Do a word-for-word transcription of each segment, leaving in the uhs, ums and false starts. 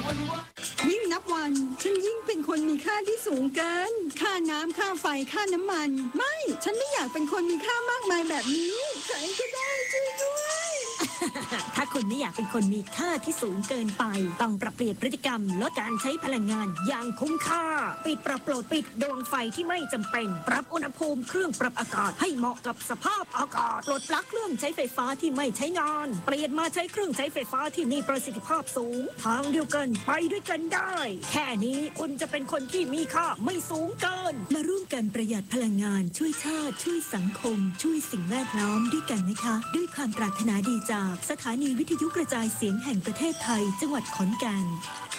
ยิ่งนับวันฉันยิ่งเป็นคนมีค่าที่สูงเกินค่าน้ำค่าไฟค่าน้ำมันไม่ฉันไม่อยากเป็นคนมีค่ามากมายแบบนี้ใครก็ได้ช่วยด้วยถ้าคุณไม่อยากเป็นคนมีค่าที่สูงเกินไปต้องปรับเปลี่ยนพฤติกรรมลดการใช้พลังงานอย่างคุ้มค่าปิดปรับโปรดปิดดวงไฟที่ไม่จำเป็นปรับอุณหภูมิเครื่องปรับอากาศให้เหมาะกับสภาพอากาศปลดปลั๊กเครื่องใช้ไฟฟ้าที่ไม่ใช้งานเปลี่ยนมาใช้เครื่องใช้ไฟฟ้าที่มีประสิทธิภาพสูงทางเดียวกันไปด้วยกันได้แค่นี้คุณจะเป็นคนที่มีค่าไม่สูงเกินมาร่วมกันประหยัดพลังงานช่วยชาติช่วยสังคมช่วยสิ่งแวดล้อมด้วยกันนะคะด้วยความปรารถนาดีจากสถานีวิทยุกระจายเสียงแห่งประเทศไทยจังหวัดขอนแก่น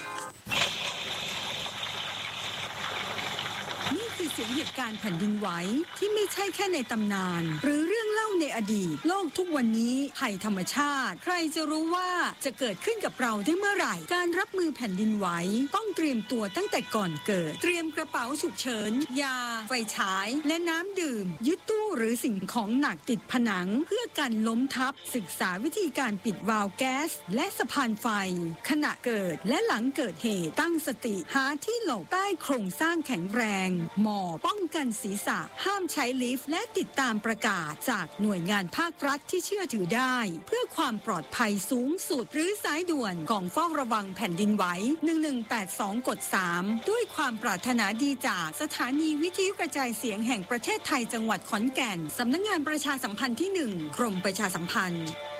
นี่คือเสียงเหตุการณ์แผ่นดินไหวที่ไม่ใช่แค่ในตำนานหรือเรื่องเล่าในอดีตโลกทุกวันนี้ภัยธรรมชาติใครจะรู้ว่าจะเกิดขึ้นกับเราได้เมื่อไหร่การรับมือแผ่นดินไหวต้องเตรียมตัวตั้งแต่ก่อนเกิดเตรียมกระเป๋าฉุกเฉินยาไฟฉายและน้ำดื่มยึดตู้หรือสิ่งของหนักติดผนังเพื่อกันล้มทับศึกษาวิธีการปิดวาล์วแก๊สและสะพานไฟขณะเกิดและหลังเกิดเหตุตั้งสติหาที่หลบใต้โครงสร้างแข็งแรงหมอบป้องกันศีรษะห้ามใช้ลิฟต์และติดตามประกาศจากหน่วยงานภาครัฐที่เชื่อถือได้เพื่อความปลอดภัยสูงสุดหรือสายด่วนของเฝ้าระวังแผ่นดินไหวหนึ่งหนึ่งแปดสองกดสามด้วยความปรารถนาดีจากสถานีวิทยุกระจายเสียงแห่งประเทศไทยจังหวัดขอนแก่นสำนักงานประชาสัมพันธ์ที่หนึ่งกรมประชาสัมพันธ์